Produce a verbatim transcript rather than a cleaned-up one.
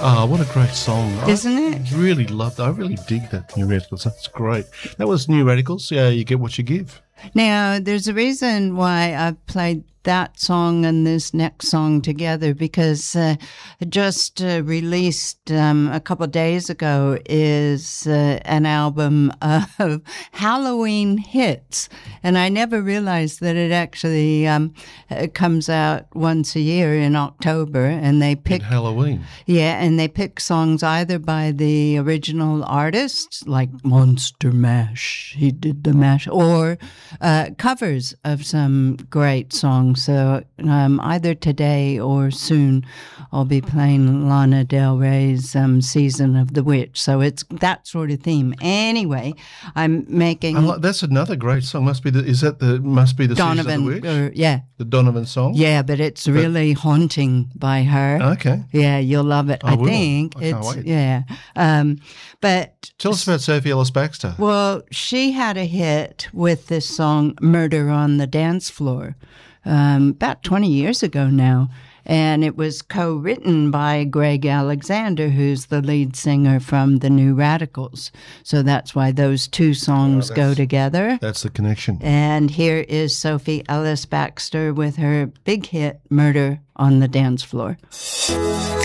Oh, what a great song. Isn't it? I really loved it. I really dig that New Radicals. That's great. That was New Radicals. Yeah, you get what you give. Now, there's a reason why I've played that song and this next song together, because uh, just uh, released um, a couple of days ago is uh, an album of Halloween hits. And I never realized that it actually um, it comes out once a year in October, and they pick In Halloween. Yeah, and they pick songs either by the original artists, like Monster Mash, he did the mash, or uh, covers of some great songs. So um, either today or soon, I'll be playing Lana Del Rey's um, Season of the Witch. So it's that sort of theme. Anyway, I'm making I like, that's another great song. Must be the is that the must be the Donovan. Season of the Witch? Or, yeah, The Donovan song. yeah, but it's really haunting by her. Okay. Yeah, you'll love it. I I, will. think I can't it's wait. yeah. Um, but Tell us about Sophie Ellis Baxter. well, she had a hit with this song "Murder on the Dance Floor" um, about twenty years ago now, and it was co-written by Greg Alexander, who's the lead singer from the New Radicals. So that's why those two songs Oh, go that's- together. That's the connection. And here is Sophie Ellis Baxter with her big hit "Murder on the Dance Floor."